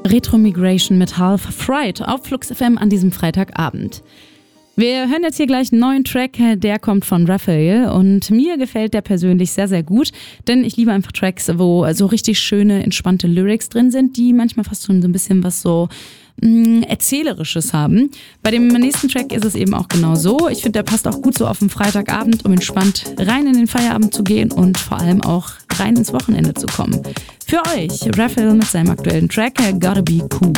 Retro Migration mit Half Fried auf Flux FM an diesem Freitagabend. Wir hören jetzt hier gleich einen neuen Track, der kommt von Raphael und mir gefällt der persönlich sehr, sehr gut, denn ich liebe einfach Tracks, wo so richtig schöne, entspannte Lyrics drin sind, die manchmal fast schon so ein bisschen was so Erzählerisches haben. Bei dem nächsten Track ist es eben auch genau so. Ich finde, der passt auch gut so auf den Freitagabend, um entspannt rein in den Feierabend zu gehen und vor allem auch rein ins Wochenende zu kommen. Für euch Raphael mit seinem aktuellen Track Gotta Be Cool.